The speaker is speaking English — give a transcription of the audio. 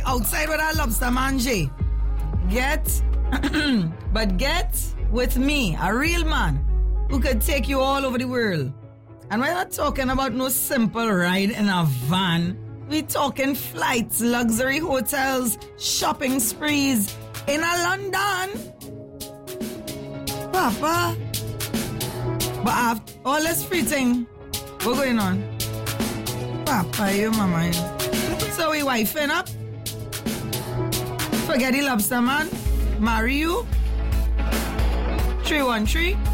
outside with our lobster man, Jay. Get with me, a real man who could take you all over the world. And we're not talking about no simple ride in a van. We're talking flights, luxury hotels, shopping sprees in a London. Papa. But after all this free thing, what's going on? Papa, you mama. So we wifing up? Forget the lobster man? Marry you? 313